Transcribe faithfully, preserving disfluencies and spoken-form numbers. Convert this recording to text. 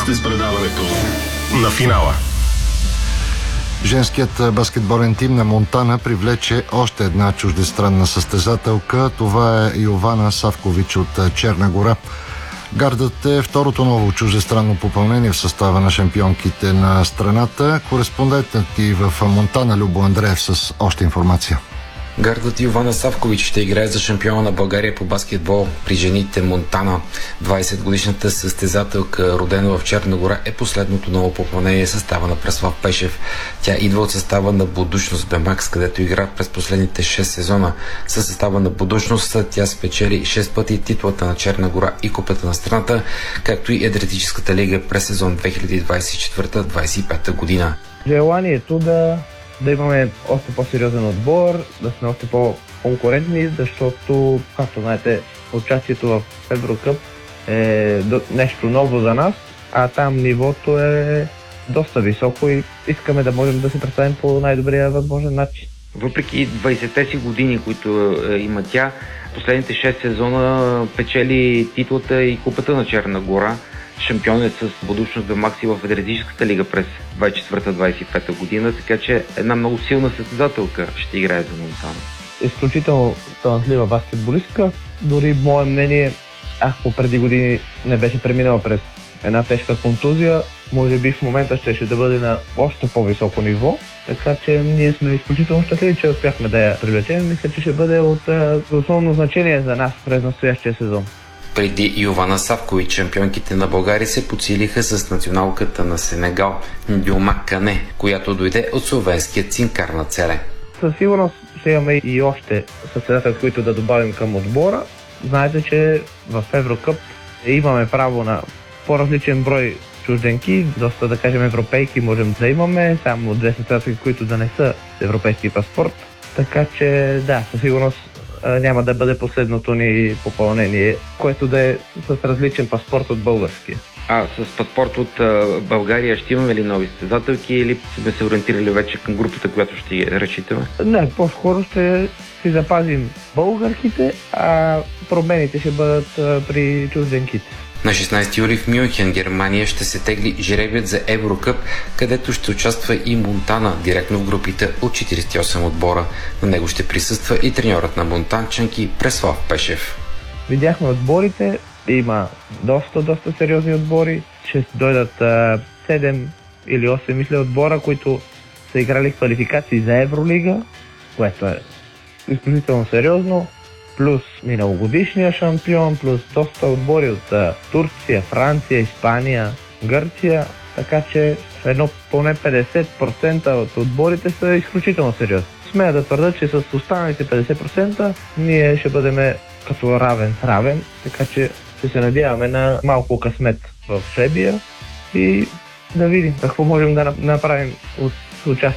още с предаването на финала. Женският баскетболен тим на Монтана привлече още една чуждестранна състезателка. Това е Йована Савкович от Черна гора. Гардът е второто ново чуждестранно попълнение в състава на шампионките на страната. Кореспондентът ти в Монтана Любо Андреев с още информация. Гардът Йована Савкович ще играе за шампиона на България по баскетбол при жените Монтана. двайсетгодишната състезателка, родена в Черна гора, е последното ново попълнение състава на Преслав Пешев. Тя идва от състава на Будущност Бемакс, където игра през последните шест сезона. Със състава на Будущност тя спечели шест пъти титлата на Черна гора и купата на страната, както и Адриатическата лига през сезон две хиляди двайсет и четвърта двайсет и пета година. Желанието да да имаме още по-сериозен отбор, да сме още по-конкурентни, защото, както знаете, участието в Еврокъп е нещо ново за нас, а там нивото е доста високо и искаме да можем да се представим по най-добрия възможен начин. Въпреки двайсетте си години, които е, има тя, последните шест сезона печели титлата и купата на Черна гора. Шампион е с Будущност Бемакс в Адриатическата лига през двайсет и четвърта двайсет и пета година, така че една много силна състезателка ще играе за Монтана. Изключително талантлива баскетболистка. Дори мое мнение, ако преди години не беше преминала през една тежка контузия, може би в момента ще, ще да бъде на още по-високо ниво. Така че ние сме изключително щастливи, че успяхме да я привлечем. Мисля, че ще бъде от основно значение за нас през настоящия сезон. Преди Йована Савкович, шампионките на България се подсилиха с националката на Сенегал Ндюма Кане, която дойде от словенския Цинкар на Целе. Със сигурност ще имаме и още състезатели, които да добавим към отбора. Знаете, че в Еврокъп имаме право на по-различен брой чужденки, доста, да кажем, европейки можем да имаме, само две състезатели, които да не са с европейски паспорт. Така че да, със сигурност няма да бъде последното ни попълнение, което да е с различен паспорт от българския. А с паспорт от България ще имаме ли нови състезателки или сме се ориентирали вече към групата, която ще ги разчитаме? Не, по-скоро ще си запазим българките, а промените ще бъдат при чужденките. На шестнайсети юли в Мюнхен, Германия, ще се тегли жребият за Еврокъп, където ще участва и Монтана, директно в групите от четирийсет и осем отбора. На него ще присъства и треньорът на монтанчанки Преслав Пешев. Видяхме отборите, има доста, доста сериозни отбори. Ще дойдат а, седем или осем, мисля, отбора, които са играли квалификации за Евролига, което е изключително сериозно. Плюс миналогодишния шампион, плюс доста отбори от а, Турция, Франция, Испания, Гърция, така че едно поне петдесет процента от отборите са изключително сериозни. Смея да твърда, че с останалите петдесет процента ние ще бъдем като равен с равен, така че ще се надяваме на малко късмет в жребия и да видим какво можем да направим от участие.